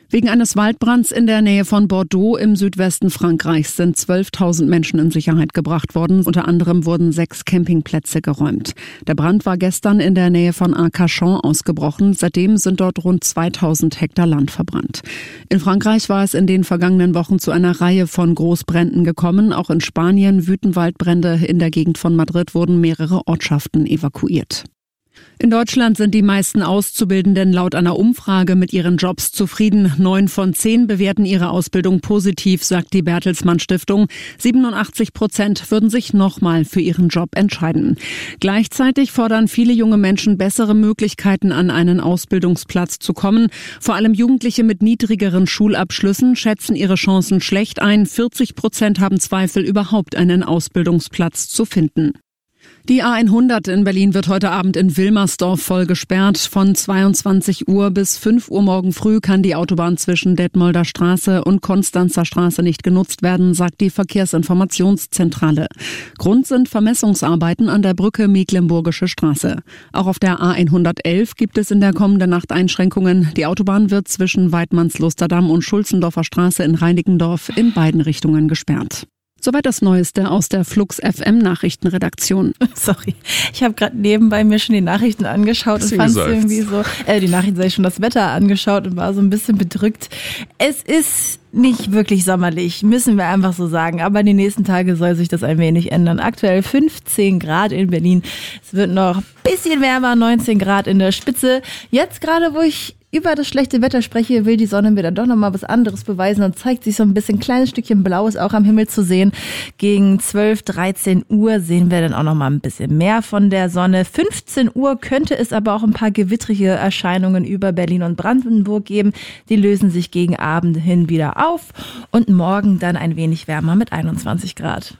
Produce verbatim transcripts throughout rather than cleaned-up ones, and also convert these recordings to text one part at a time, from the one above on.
Wegen eines Waldbrands in der Nähe von Bordeaux im Südwesten Frankreichs sind zwölftausend Menschen in Sicherheit gebracht worden. Unter anderem wurden sechs Campingplätze geräumt. Der Brand war gestern in der Nähe von Arcachon ausgebrochen. Seitdem sind dort rund zweitausend Hektar Land verbrannt. In Frankreich war es in den vergangenen Wochen zu einer Reihe von Großbränden gekommen. Auch in Spanien wüten Waldbrände. In der Gegend von Madrid wurden mehrere Ortschaften evakuiert. In Deutschland sind die meisten Auszubildenden laut einer Umfrage mit ihren Jobs zufrieden. Neun von zehn bewerten ihre Ausbildung positiv, sagt die Bertelsmann Stiftung. siebenundachtzig Prozent würden sich nochmal für ihren Job entscheiden. Gleichzeitig fordern viele junge Menschen bessere Möglichkeiten, an einen Ausbildungsplatz zu kommen. Vor allem Jugendliche mit niedrigeren Schulabschlüssen schätzen ihre Chancen schlecht ein. vierzig Prozent haben Zweifel, überhaupt einen Ausbildungsplatz zu finden. Die A hundert in Berlin wird heute Abend in Wilmersdorf voll gesperrt. Von zweiundzwanzig Uhr bis fünf Uhr morgen früh kann die Autobahn zwischen Detmolder Straße und Konstanzer Straße nicht genutzt werden, sagt die Verkehrsinformationszentrale. Grund sind Vermessungsarbeiten an der Brücke Mecklenburgische Straße. Auch auf der A hundertelf gibt es in der kommenden Nacht Einschränkungen. Die Autobahn wird zwischen Weidmannslusterdamm und Schulzendorfer Straße in Reinickendorf in beiden Richtungen gesperrt. Soweit das Neueste aus der Flux F M Nachrichtenredaktion. Sorry, ich habe gerade nebenbei mir schon die Nachrichten angeschaut und fand es irgendwie so, äh, die Nachrichten, sag ich schon, das Wetter angeschaut und war so ein bisschen bedrückt. Es ist nicht wirklich sommerlich, müssen wir einfach so sagen, aber die nächsten Tage soll sich das ein wenig ändern. Aktuell fünfzehn Grad in Berlin, es wird noch ein bisschen wärmer, neunzehn Grad in der Spitze. Jetzt gerade, wo ich über das schlechte Wetter spreche, will die Sonne mir dann doch nochmal was anderes beweisen und zeigt sich so ein bisschen, ein kleines Stückchen Blaues auch am Himmel zu sehen. Gegen zwölf, dreizehn Uhr sehen wir dann auch nochmal ein bisschen mehr von der Sonne. fünfzehn Uhr könnte es aber auch ein paar gewittrige Erscheinungen über Berlin und Brandenburg geben. Die lösen sich gegen Abend hin wieder auf und morgen dann ein wenig wärmer mit einundzwanzig Grad.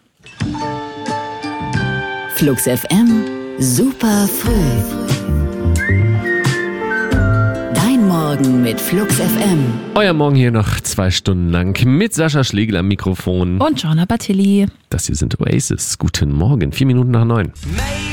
Flux F M, super früh. Morgen mit Flux F M. Euer Morgen hier noch zwei Stunden lang mit Sascha Schlegel am Mikrofon. Und Joanna Batilli. Das hier sind Oasis. Guten Morgen, vier Minuten nach neun.